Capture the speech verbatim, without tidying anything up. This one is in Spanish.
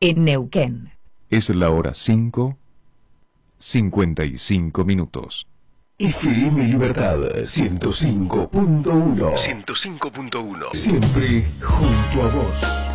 en Neuquén. Es la hora cinco, cincuenta y cinco minutos. F M Libertad ciento cinco punto uno. ciento cinco punto uno. Siempre junto a vos.